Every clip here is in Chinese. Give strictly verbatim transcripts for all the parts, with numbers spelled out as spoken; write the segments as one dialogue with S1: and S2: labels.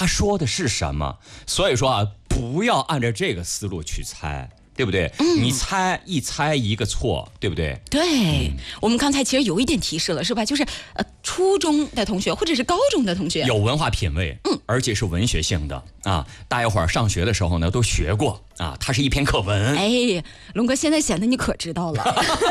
S1: 他说的是什么。所以说啊，不要按照这个思路去猜。对不对？嗯、你猜一猜一个错，对不对？
S2: 对、嗯，我们刚才其实有一点提示了，是吧？就是呃，初中的同学或者是高中的同学，
S1: 有文化品味，嗯，而且是文学性的啊。大家伙儿上学的时候呢，都学过啊，它是一篇课文。
S2: 哎，龙哥，现在显得你可知道了。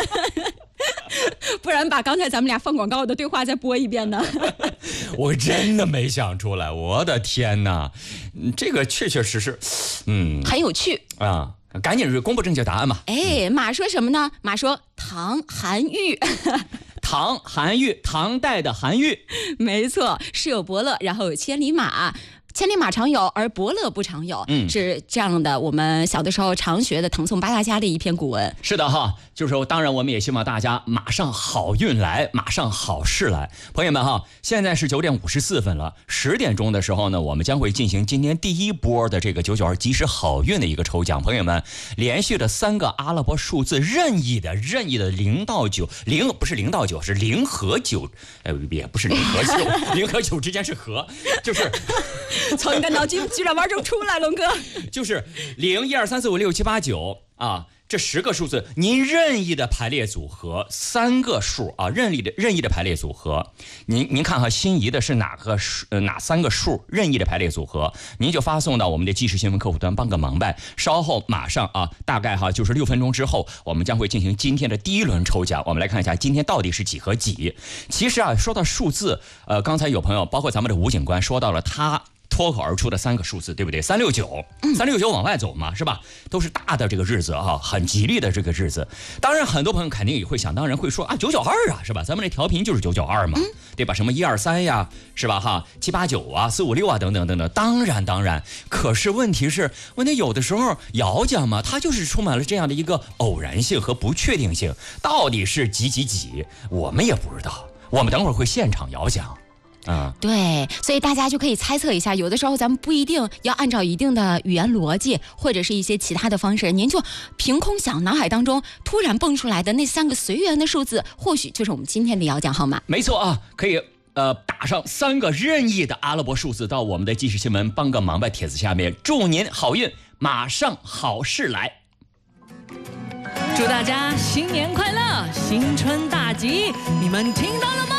S2: 不然把刚才咱们俩放广告的对话再播一遍呢？
S1: 我真的没想出来，我的天哪，这个确确实实，嗯，
S2: 很有趣
S1: 啊。赶紧公布正确答案吧。
S2: 哎，马说什么呢？马说唐韩愈。
S1: 唐韩愈，唐代的韩愈，
S2: 没错，是有伯乐，然后有千里马。千里马常有，而伯乐不常有，嗯，是这样的。我们小的时候常学的唐宋八大家的一篇古文。
S1: 是的哈，就是当然我们也希望大家马上好运来，马上好事来。朋友们哈，现在是九点五十四分了，十点钟的时候呢，我们将会进行今天第一波的这个九九二即时好运的一个抽奖。朋友们，连续的三个阿拉伯数字，任意的任意的零到九，零不是零到九，是零和九，呃，也不是零和九，零和九之间是和，就是。
S2: 从你的脑筋急转弯中出来，龙哥，
S1: 就是零一二三四五六七八九啊，这十个数字您任意的排列组合，三个数啊，任意的任意的排列组合，您您看看心仪的是哪个数、呃、哪三个数任意的排列组合，您就发送到我们的即时新闻客户端帮个忙呗。稍后马上啊，大概哈就是六分钟之后，我们将会进行今天的第一轮抽奖。我们来看一下今天到底是几和几。其实啊，说到数字，呃，刚才有朋友包括咱们的吴警官说到了他脱口而出的三个数字，对不对？三六九，三六九往外走嘛，是吧？都是大的这个日子啊，很吉利的这个日子。当然，很多朋友肯定也会想当然会说啊，九九二啊，是吧？咱们这调频就是九九二嘛，对吧？什么一二三呀，是吧？哈，七八九啊，四五六啊，等等等等。当然，当然。可是问题是，问题有的时候摇奖嘛，它就是充满了这样的一个偶然性和不确定性，到底是几几几，我们也不知道。我们等会儿会现场摇奖。啊，
S2: 对，所以大家就可以猜测一下，有的时候咱们不一定要按照一定的语言逻辑或者是一些其他的方式，您就凭空想，脑海当中突然蹦出来的那三个随缘的数字，或许就是我们今天的摇奖号码。
S1: 没错啊，可以呃打上三个任意的阿拉伯数字到我们的即时新闻帮个忙吧帖子下面，祝您好运，马上好事来。
S3: 祝大家新年快乐，新春大吉！你们听到了吗？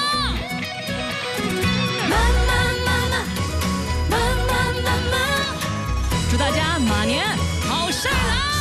S3: 祝大家马年